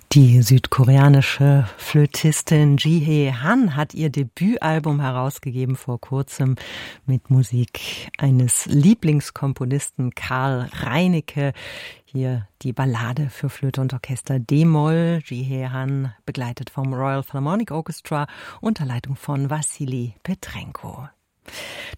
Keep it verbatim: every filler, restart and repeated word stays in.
Die südkoreanische Flötistin Ji-hye Han hat ihr Debütalbum herausgegeben vor kurzem mit Musik eines Lieblingskomponisten Karl Reinicke. Hier die Ballade für Flöte und Orchester D-Moll. Ji-hye Han begleitet vom Royal Philharmonic Orchestra unter Leitung von Wassily Petrenko.